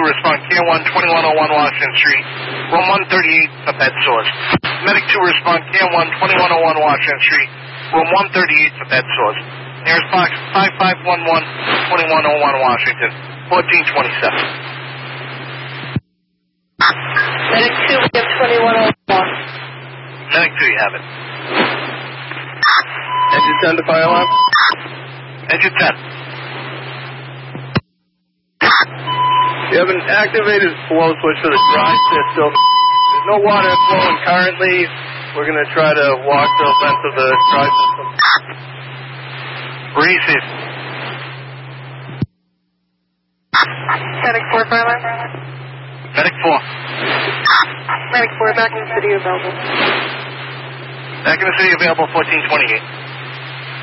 respond. Care 1, 2101 Washington Street, room 138 for bed sores. Medic 2, respond. Care 1, 2101 Washington Street, room 138 for bed sores. Nearest box 5511, 2101 Washington, 1427. Medic 2, we have 2101. Medic 2, you have it. Engine 10 to fire alarm. Engine 10. You have an activated flow switch for the dry system. There's no water flowing currently. We're going to try to wash the length of the dry system. Receive. Medic 4, fire alarm. Medic 4. Medic 4, back in the city available. Back in the city available, 1428.